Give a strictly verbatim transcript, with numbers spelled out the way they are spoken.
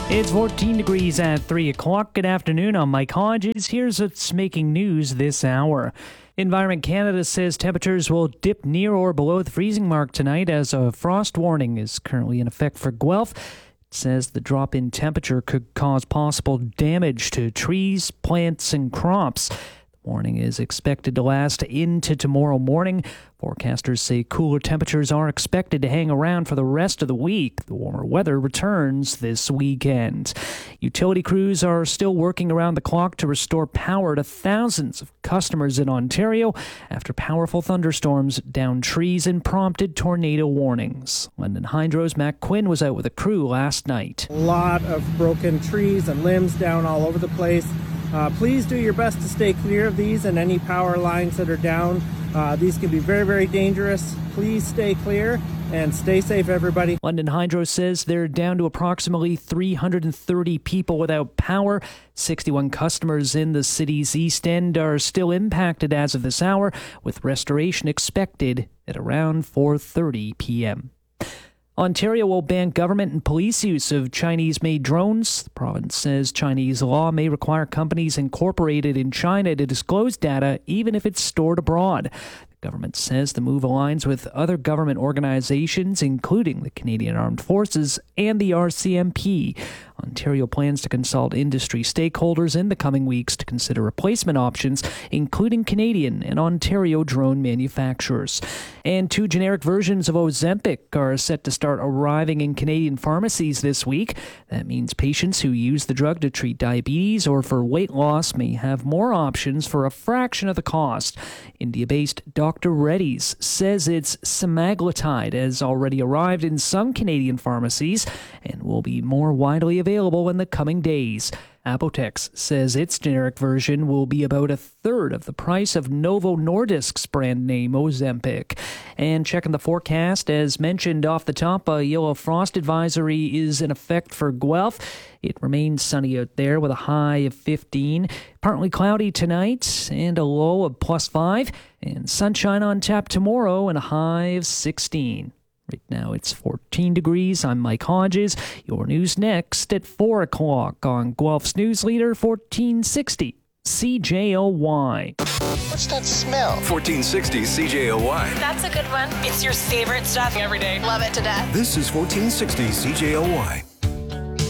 It's fourteen degrees at three o'clock. Good afternoon. I'm Mike Hodges. Here's what's making news this hour. Environment Canada says temperatures will dip near or below the freezing mark tonight as a frost warning is currently in effect for Guelph. It says the drop in temperature could cause possible damage to trees, plants, and crops. The warning is expected to last into tomorrow morning. Forecasters say cooler temperatures are expected to hang around for the rest of the week. The warmer weather returns this weekend. Utility crews are still working around the clock to restore power to thousands of customers in Ontario after powerful thunderstorms downed trees and prompted tornado warnings. London Hydro's Matt Quinn was out with a crew last night. A lot of broken trees and limbs down all over the place. Uh, please do your best to stay clear of these and any power lines that are down. Uh, these can be very, very dangerous. Please stay clear and stay safe, everybody. London Hydro says they're down to approximately three hundred thirty people without power. sixty-one customers in the city's East End are still impacted as of this hour, with restoration expected at around four thirty p.m. Ontario will ban government and police use of Chinese-made drones. The province says Chinese law may require companies incorporated in China to disclose data even if it's stored abroad. The government says the move aligns with other government organizations, including the Canadian Armed Forces and the R C M P. Ontario plans to consult industry stakeholders in the coming weeks to consider replacement options, including Canadian and Ontario drone manufacturers. And two generic versions of Ozempic are set to start arriving in Canadian pharmacies this week. That means patients who use the drug to treat diabetes or for weight loss may have more options for a fraction of the cost. India-based Doctor Reddy's says its semaglutide has already arrived in some Canadian pharmacies and will be more widely available in the coming days. Apotex says its generic version will be about a third of the price of Novo Nordisk's brand name Ozempic. And checking the forecast, as mentioned off the top, a yellow frost advisory is in effect for Guelph. It remains sunny out there with a high of fifteen. Partly cloudy tonight and a low of plus five. And sunshine on tap tomorrow and a high of sixteen. Right now it's fourteen degrees. I'm Mike Hodges. Your news next at four o'clock on Guelph's News Leader fourteen sixty C J O Y. What's that smell? fourteen sixty C J O Y. That's a good one. It's your favorite stuff every day. Love it to death. This is fourteen sixty C J O Y.